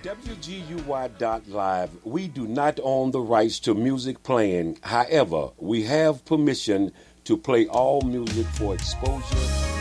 WGUY.live, we do not own the rights to music playing. However, we have permission to play all music for exposure